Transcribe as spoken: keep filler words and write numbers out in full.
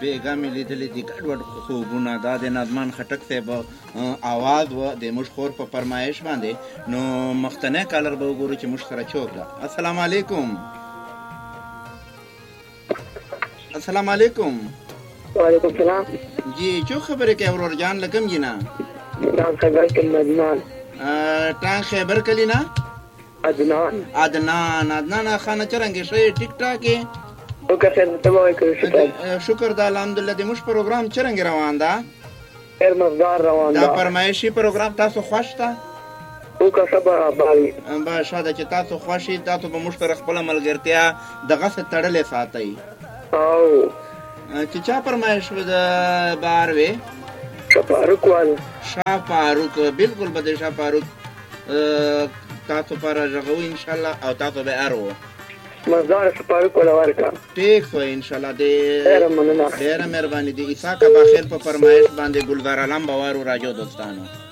بیګا مې لیدلې دي ګډوډ خوبونه. دا د نظمان خټک صاحب اواز و د موږ خور په فرمایش باندې. نو مختنی کالر به وګورو چې موږ سره چوک ده. السلام علیکم. السلام علیکم. وعلیکم السلام. جی چو خبرې کوي ورور جان لکم جی نه ټان خیبر کلی عدنان. ټان خیبر کلی نه عدنان عدنان عدنان خانه چرنګې شوی ټیک ټاک یې وکړه خیر ته وایي کړو. شکر شکر د الحمدلله. د موږ پروګرام چرنګ روان ده؟ خیر مزدار روان ده. دا فرمایشي پروګرام تاسو خوښ ده؟ وکړه صبر باوي باشه ده چې تاسو خوښ یې. تاسو به موږ سره خپله ملګرتیا دغسې تړلې ساتئ. او چې چا فرمایش د بار وې؟ شاه فاروق والا. شاه فاروق بالکل به د شاه فاروق تاسو پر غږو انشاءالله او تاسو به ارو مزدار شاه فاروق والا ورکړه. ټیک شو انشاءالله. د ډېره مننه. ډېره مهرباني. د عیسی کا بخیر په فرمایش باندې ګلزار علم به وارو راجو دوستانو.